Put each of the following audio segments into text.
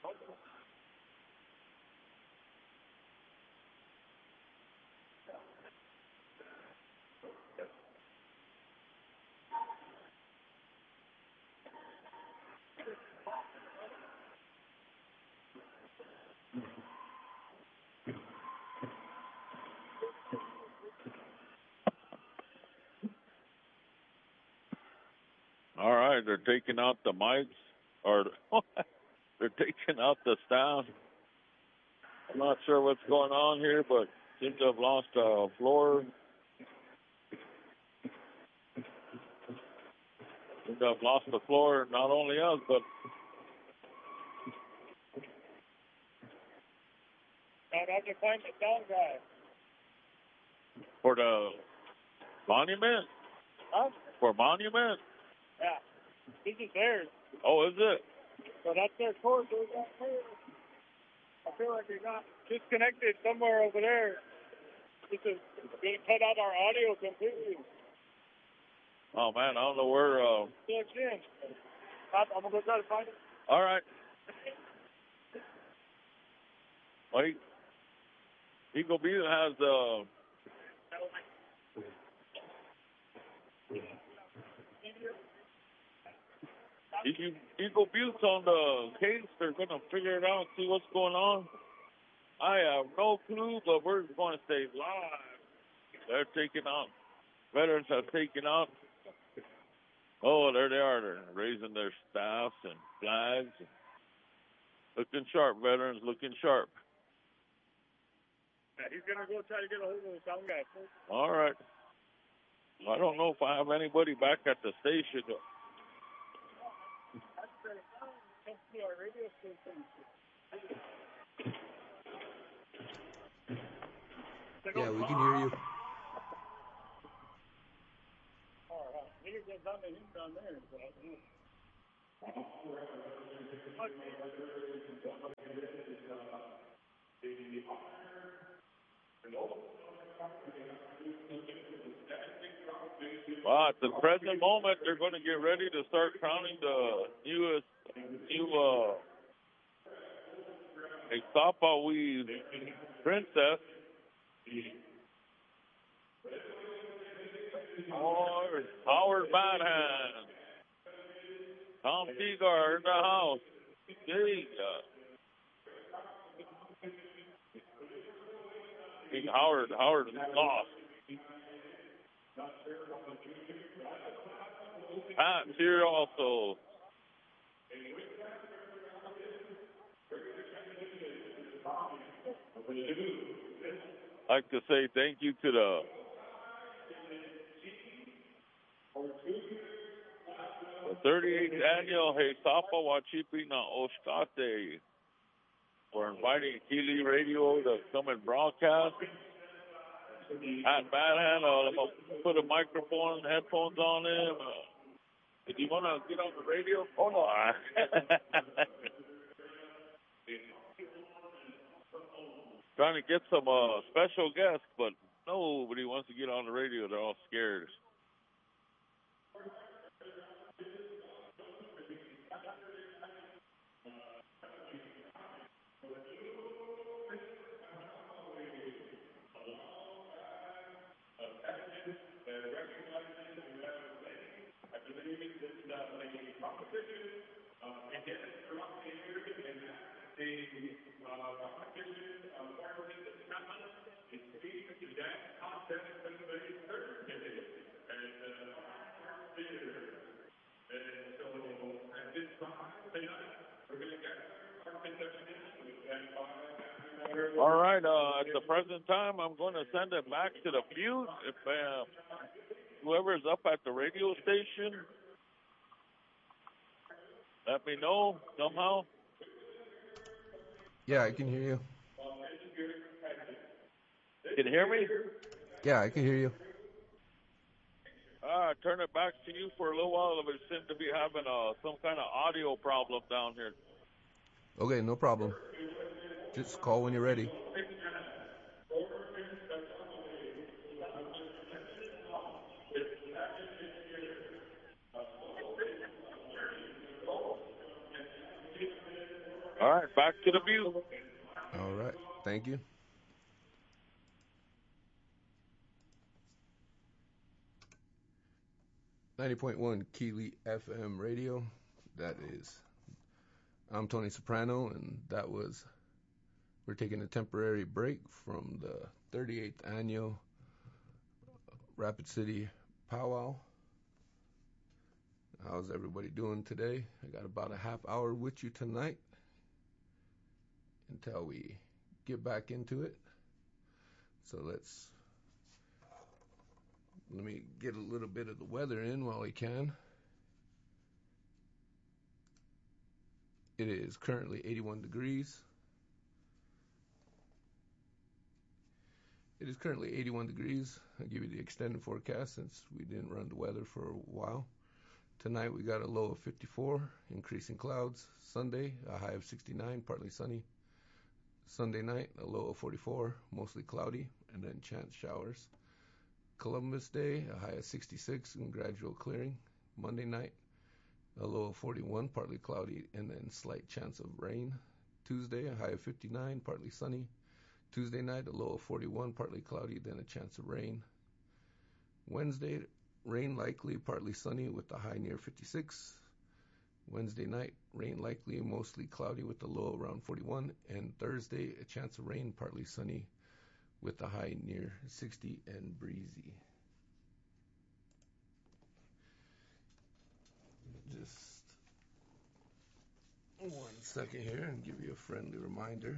All right, they're taking out the mics, or they're taking out the staff. I'm not sure what's going on here, but seem to have lost a floor. Seem to have lost the floor, not only us, but I'd have to find the sound guy. for the monument? Huh? For monument? Yeah. This is theirs. Oh, is it? So that's their course. I feel like they got disconnected somewhere over there. This is going to cut out our audio completely. Oh, man, I don't know where. Plugged in. I'm going to go try to find it. All right. Wait. Eagle Butte has Eagle Butte's on the case. They're going to figure it out, see what's going on. I have no clue, but we're going to stay live. They're taking out. Veterans have taken out. Oh, there they are. They're raising their staffs and flags. Looking sharp, veterans, looking sharp. Yeah, he's going to go try to get a hold of the sound guy. All right. I don't know if I have anybody back at the station. Our radio station. Yeah, we can hear you. All right. Here's the down there. Well, at the present moment, they're going to get ready to start crowning the new Ixtapa princess. Howard Badhand. Tom Seagar in the house. Howard is lost. Pat's here also. I'd like to say thank you to the the 38th annual Ixtapa Huachipi na Oshkate for inviting Kili Radio to come and broadcast. Pat Badhand, I'm going to put a microphone and headphones on him. If you want to get on the radio, oh no. Trying to get some special guests, but nobody wants to get on the radio. They're all scared. All right, at the present time, I'm going to send it back to the Butte. If whoever's up at the radio station, let me know somehow. Yeah, I can hear you. Can you hear me? Yeah, I can hear you. Turn it back to you for a little while. We seem to be having some kind of audio problem down here. Okay, no problem. Just call when you're ready. All right, back to the music. All right. Thank you. .1 Keeley FM radio. That is. I'm Tony Soprano, and we're taking a temporary break from the 38th annual Rapid City Powwow. How's everybody doing today? I got about a half hour with you tonight until we get back into it. So let me get a little bit of the weather in while we can. It is currently 81 degrees. It is currently 81 degrees. I'll give you the extended forecast since we didn't run the weather for a while. Tonight we got a low of 54, increasing clouds. Sunday, a high of 69, partly sunny. Sunday night, a low of 44, mostly cloudy, and then chance showers. Columbus Day, a high of 66 and gradual clearing. Monday night, a low of 41, partly cloudy, and then slight chance of rain. Tuesday, a high of 59, partly sunny. Tuesday night, a low of 41, partly cloudy, then a chance of rain. Wednesday, rain likely, partly sunny with a high near 56. Wednesday night, rain likely, mostly cloudy with a low around 41. And Thursday, a chance of rain, partly sunny with a high near 60 and breezy. Just 1 second here and give you a friendly reminder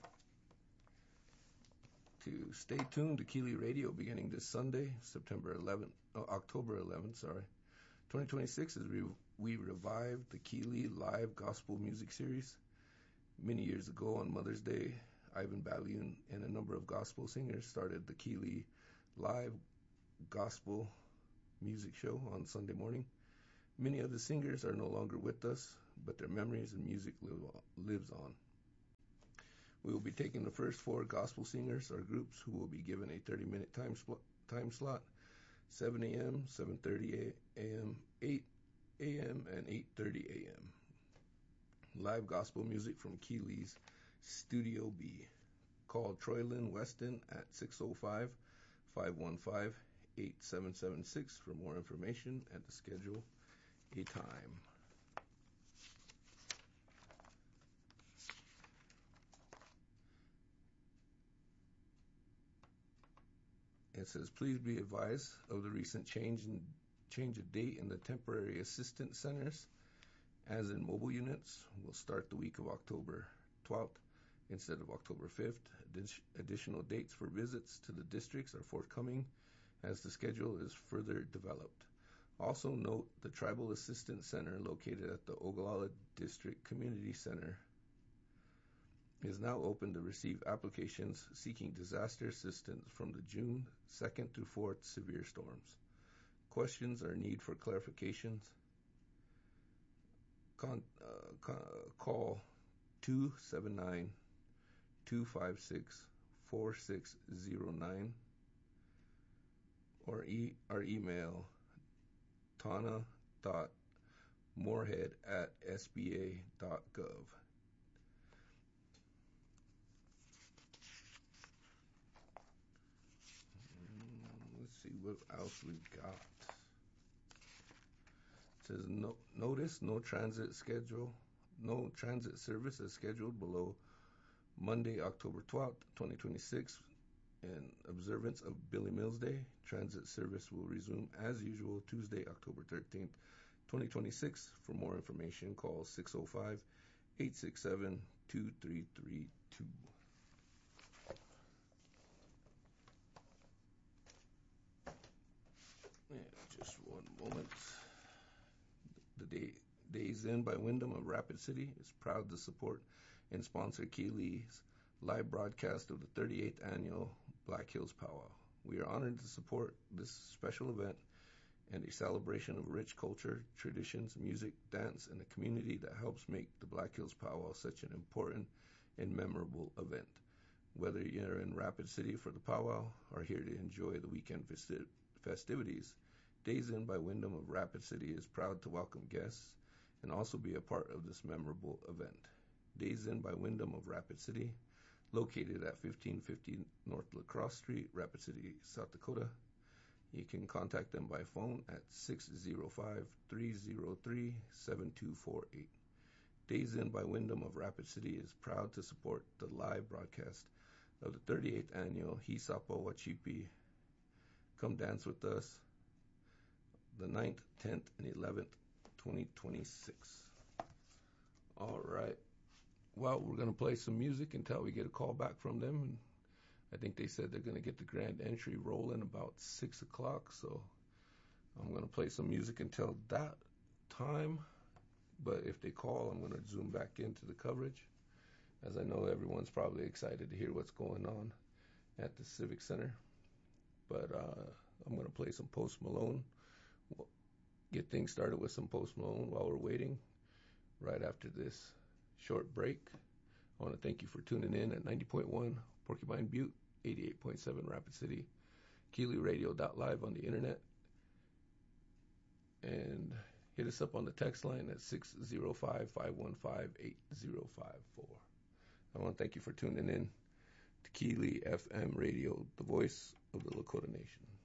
to stay tuned to Keeley Radio beginning this Sunday, October 11th, 2026, as we revived the Keeley Live Gospel Music Series. Many years ago on Mother's Day, Ivan Ballion and a number of gospel singers started the Keeley Live Gospel Music Show on Sunday morning. Many of the singers are no longer with us, but their memories and music lives on. We will be taking the first 4 gospel singers or groups who will be given a 30-minute time slot, 7 a.m., 7:30 a.m., 8 a.m., and 8:30 a.m. Live gospel music from Keeley's Studio B. Call Troy Lynn Weston at 605-515-8776 for more information and to schedule a time. It says, please be advised of the recent change of date in the temporary assistance centers, as in mobile units will start the week of October 12th instead of October 5th. Additional dates for visits to the districts are forthcoming as the schedule is further developed. Also note the Tribal Assistance Center located at the Ogallala District Community Center is now open to receive applications seeking disaster assistance from the June 2nd through 4th severe storms. Questions or need for clarifications? Call 279-256-4609 or email tana.moorhead@sba.gov. Let's see what else we got. It says notice no transit service is scheduled below Monday, October 12th, 2026. In observance of Billy Mills Day, transit service will resume as usual Tuesday, October 13th, 2026. For more information, call 605-867-2332. Just 1 moment. The Days Inn by Wyndham of Rapid City is proud to support and sponsor Keeley's live broadcast of the 38th annual Black Hills Powwow. We are honored to support this special event and a celebration of rich culture, traditions, music, dance, and a community that helps make the Black Hills Powwow such an important and memorable event. Whether you're in Rapid City for the powwow or here to enjoy the weekend festivities, Days Inn by Wyndham of Rapid City is proud to welcome guests and also be a part of this memorable event. Days Inn by Wyndham of Rapid City, located at 1550 North La Crosse Street, Rapid City, South Dakota. You can contact them by phone at 605-303-7248. Days Inn by Wyndham of Rapid City is proud to support the live broadcast of the 38th annual Hisapo Wachipi. Come dance with us the 9th, 10th, and 11th, 2026. All right. Well, we're going to play some music until we get a call back from them. And I think they said they're going to get the grand entry rolling about 6 o'clock. So I'm going to play some music until that time. But if they call, I'm going to zoom back into the coverage, as I know everyone's probably excited to hear what's going on at the Civic Center. But I'm going to play some Post Malone. We'll get things started with some Post Malone while we're waiting right after this short break. I want to thank you for tuning in at 90.1 Porcupine Butte, 88.7 Rapid City, KeelyRadio.live on the internet, and hit us up on the text line at 605-515-8054. I want to thank you for tuning in to Keely FM Radio, the voice of the Lakota Nation.